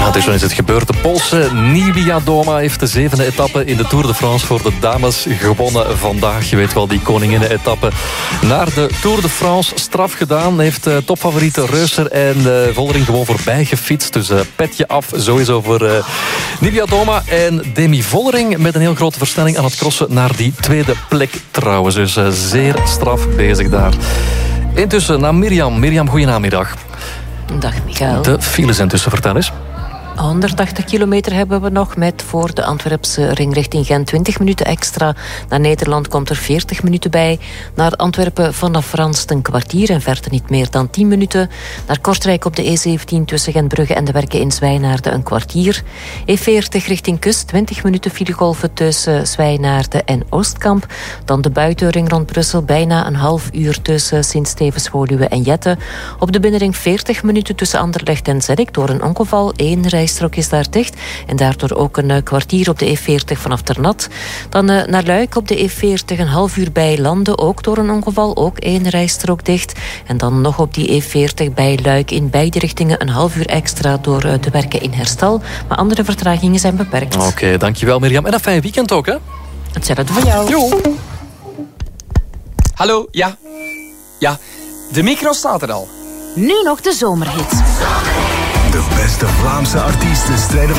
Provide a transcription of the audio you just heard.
Dus zo is het gebeurd. De Poolse Nibia Doma heeft de 7e etappe in de Tour de France voor de dames gewonnen vandaag. Je weet wel, die koninginnen-etappe naar de Tour de France. Straf gedaan, heeft topfavoriete Reusser en Vollering gewoon voorbij gefietst. Dus petje af sowieso voor Nibia Doma. En Demi Vollering met een heel grote versnelling aan het crossen naar die tweede plek trouwens. Dus zeer straf bezig daar. Intussen naar Mirjam. Mirjam, goedenamiddag. Dag Michael. De files intussen, vertel eens. 180 kilometer hebben we nog met voor de Antwerpse ring richting Gent 20 minuten extra. Naar Nederland komt er 40 minuten bij. Naar Antwerpen vanaf Ranst een kwartier en verder niet meer dan 10 minuten. Naar Kortrijk op de E17 tussen Gentbrugge en de Werken in Zwijnaarden een kwartier. E40 richting kust 20 minuten filegolven tussen Zwijnaarden en Oostkamp. Dan de buitenring rond Brussel bijna een half uur tussen Sint-Stevens-Woluwe en Jette. Op de binnenring 40 minuten tussen Anderlecht en Zerrik door een ongeval. 1 rijstrook is daar dicht en daardoor ook een kwartier op de E40 vanaf Ternat. Dan naar Luik op de E40 een half uur bij Landen, ook door een ongeval, ook 1 rijstrook dicht. En dan nog op die E40 bij Luik in beide richtingen een half uur extra door de werken in herstel. Maar andere vertragingen zijn beperkt. Oké, dankjewel Mirjam. En een fijn weekend ook, hè? Hetzelfde voor jou. Jo. Hallo, ja. Ja, de micro staat er al. Nu nog de zomerhit. De beste Vlaamse artiesten strijden